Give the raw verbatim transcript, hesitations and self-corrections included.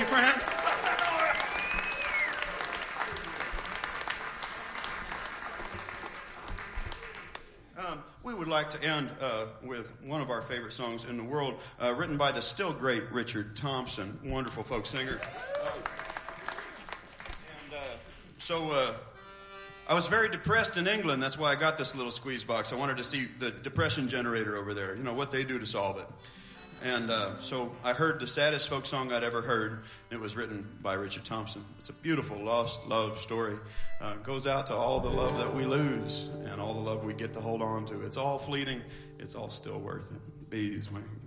you, friend. um, we would like to end uh, with one of our favorite songs in the world, uh, written by the still great Richard Thompson, wonderful folk singer. Uh, and uh, so... Uh, I was very depressed in England. That's why I got this little squeeze box. I wanted to see the depression generator over there, you know, what they do to solve it. And uh, so I heard the saddest folk song I'd ever heard. It was written by Richard Thompson. It's a beautiful lost love story. Uh, it goes out to all the love that we lose and all the love we get to hold on to. It's all fleeting. It's all still worth it. Bees wings.